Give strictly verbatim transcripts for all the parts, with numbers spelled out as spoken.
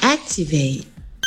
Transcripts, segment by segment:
activate.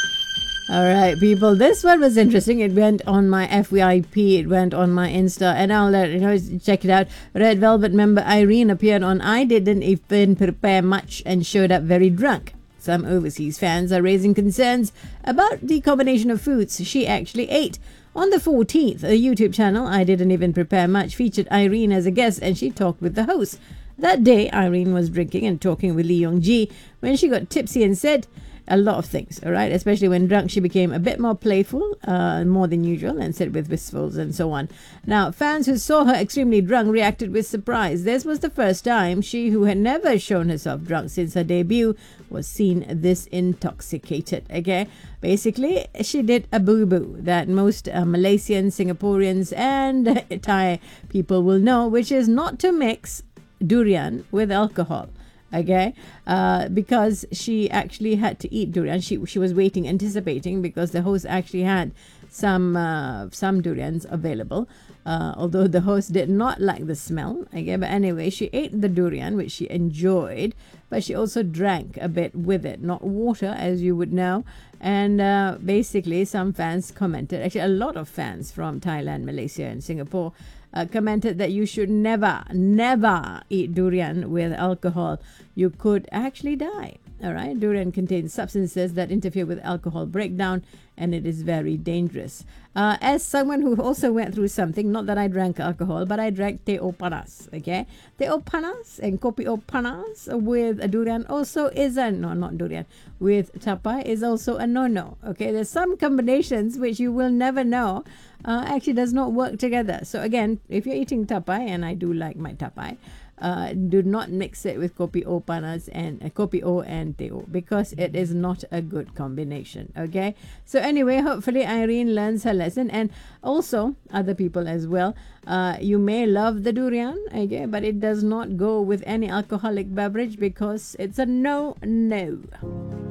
All right, people. This one was interesting. It went on my F Y I P. It went on my Insta, and I'll let you know. Check it out. Red Velvet member Irene appeared on I Didn't Even Prepare Much and showed up very drunk. Some overseas fans are raising concerns about the combination of foods she actually ate. On the fourteenth, a YouTube channel, I Didn't Even Prepare Much, featured Irene as a guest, and she talked with the host. That day, Irene was drinking and talking with Lee Yong-ji when she got tipsy and said a lot of things, all right? Especially when drunk, she became a bit more playful, uh, more than usual, and said with wistfuls and so on. Now, fans who saw her extremely drunk reacted with surprise. This was the first time she, who had never shown herself drunk since her debut, was seen this intoxicated, okay? Basically, she did a boo-boo that most uh, Malaysians, Singaporeans, and Thai people will know, which is not to mix durian with alcohol. Okay, uh, because she actually had to eat durian. She she was waiting, anticipating, because the host actually had some uh, some durians available. Uh, although the host did not like the smell. Okay, but anyway, she ate the durian, which she enjoyed, but she also drank a bit with it, not water, as you would know. And uh, basically, some fans commented, actually a lot of fans from Thailand, Malaysia, and Singapore, Uh, commented that you should never, never eat durian with alcohol. You could actually die. All right. Durian contains substances that interfere with alcohol breakdown, and it is very dangerous. Uh, as someone who also went through something, not that I drank alcohol, but I drank teh o panas. Okay, teh o panas and kopi o panas with a durian also is a no, not durian with tapai is also a no-no. Okay, there's some combinations which you will never know. Uh, actually does not work together. So again, if you're eating tapai, and I do like my tapai, uh, do not mix it with kopi o panas and uh, kopi o and teh o, because it is not a good combination. Okay. So anyway, hopefully Irene learns her lesson, and also other people as well. Uh, you may love the durian, okay, but it does not go with any alcoholic beverage, because it's a no no.